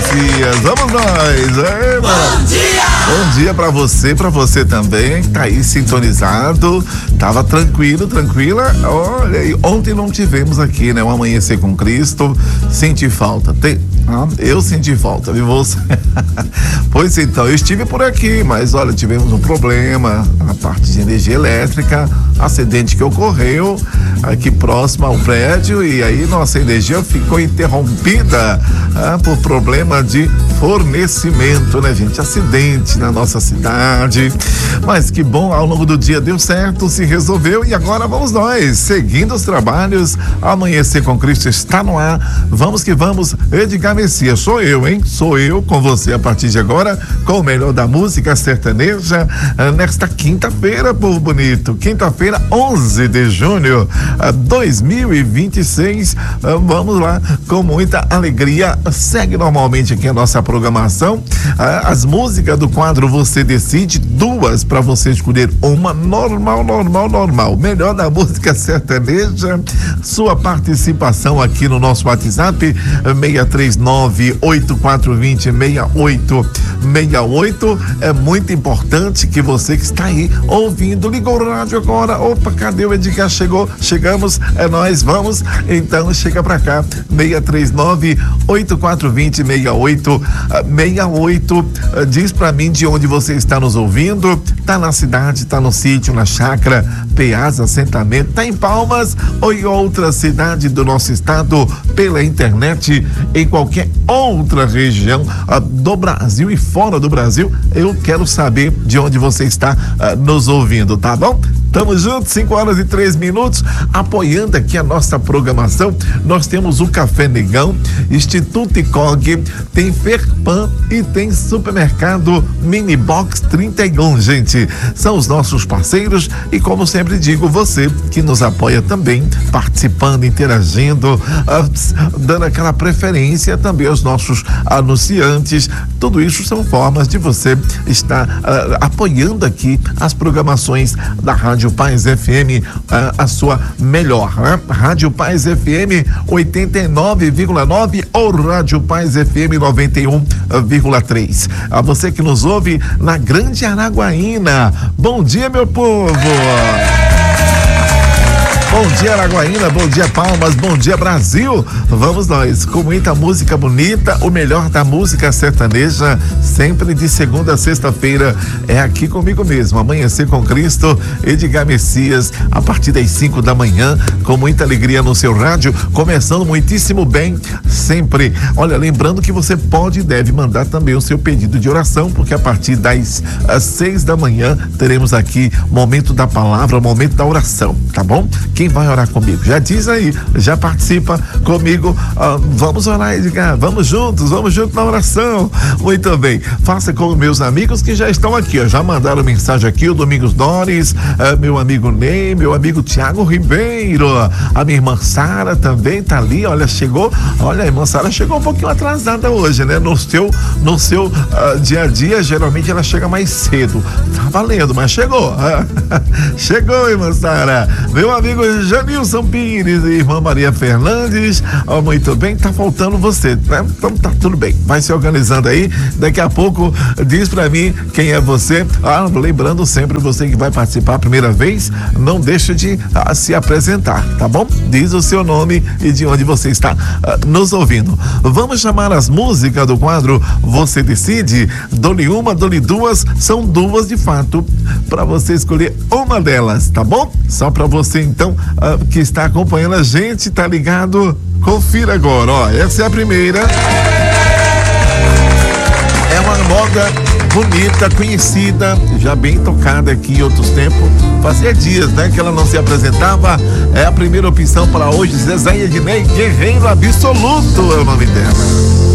Messias. Vamos nós. Bom dia! Bom dia pra você também, que tá aí sintonizado. Tava tranquila. Olha, e ontem não tivemos aqui, né? Um Amanhecer com Cristo. Senti falta. Eu senti falta, viu você? Pois então, eu estive por aqui, mas olha, tivemos um problema na parte de energia elétrica, acidente que ocorreu aqui próximo ao prédio, e aí nossa energia ficou interrompida por problema de fornecimento, né, gente? Acidente na nossa cidade, mas que bom, ao longo do dia deu certo, se resolveu, e agora vamos nós, seguindo os trabalhos. Amanhecer com Cristo está no ar, vamos que vamos. Edgar Messias, sou eu, hein? Sou eu com você a partir de agora, com o melhor da música sertaneja, nesta quinta-feira, povo bonito, quinta-feira, 11 de junho, 2026, vamos lá, com muita alegria. Segue normalmente aqui a nossa programação, as músicas do quadro Você Decide, duas para você escolher uma, normal, melhor da música sertaneja. Sua participação aqui no nosso WhatsApp, 639-8420-6868. É muito importante que você que está aí ouvindo, ligou o rádio agora, opa, cadê o Edgar? Chegamos, é nós, vamos, então chega pra cá, 639-8420-6868, diz pra mim de onde você está nos ouvindo, tá na cidade, tá no sítio, na chácara, PEAS, assentamento, tá em Palmas ou em outra cidade do nosso estado, pela internet, em qualquer outra região do Brasil e fora do Brasil, eu quero saber de onde você está nos ouvindo, tá bom? Tamo juntos, 5h03, apoiando aqui a nossa programação. Nós temos o Café Negão, Instituto ICOG, tem Ferpan e tem Supermercado Mini Box 31, gente. São os nossos parceiros e, como sempre digo, você que nos apoia também, participando, interagindo, dando aquela preferência também aos nossos anunciantes. Tudo isso são formas de você estar apoiando aqui as programações da Rádio Paz FM, a sua melhor, né? Rádio Paz FM 89,9 ou Rádio Paz FM 91,3. A você que nos ouve na Grande Araguaína, bom dia, meu povo! Bom dia, Araguaína, bom dia, Palmas, bom dia, Brasil. Vamos nós, com muita música bonita, o melhor da música sertaneja, sempre de segunda a sexta-feira, é aqui comigo mesmo, Amanhecer com Cristo, Edgar Messias, a partir das 5 da manhã, com muita alegria no seu rádio, começando muitíssimo bem, sempre. Olha, lembrando que você pode e deve mandar também o seu pedido de oração, porque a partir das 6 da manhã, teremos aqui momento da palavra, momento da oração, tá bom? Quem vai orar comigo? Já diz aí, já participa comigo. Vamos orar, Edgar, vamos juntos na oração. Muito bem, faça com meus amigos que já estão aqui, já mandaram mensagem aqui, o Domingos Doris, meu amigo Ney, meu amigo Tiago Ribeiro, a minha irmã Sara também tá ali, olha, chegou, olha, a irmã Sara chegou um pouquinho atrasada hoje, né? No seu dia a dia, geralmente ela chega mais cedo, tá valendo, mas chegou. Chegou, irmã Sara. Meu amigo Janilson Pires e irmã Maria Fernandes, muito bem, tá faltando você, né? Então tá tudo bem, vai se organizando aí, daqui a pouco diz pra mim quem é você. Lembrando sempre, você que vai participar a primeira vez, não deixa de se apresentar, tá bom? Diz o seu nome e de onde você está nos ouvindo. Vamos chamar as músicas do quadro Você Decide, dou-lhe uma, dou-lhe duas, são duas de fato, pra você escolher uma delas, tá bom? Só pra você então, que está acompanhando a gente, tá ligado? Confira agora, ó, essa é a primeira. É uma moda bonita, conhecida, já bem tocada aqui em outros tempos. Fazia dias, né, que ela não se apresentava. É a primeira opção para hoje, Zezaia Ednei, Guerreiro Absoluto é o nome dela.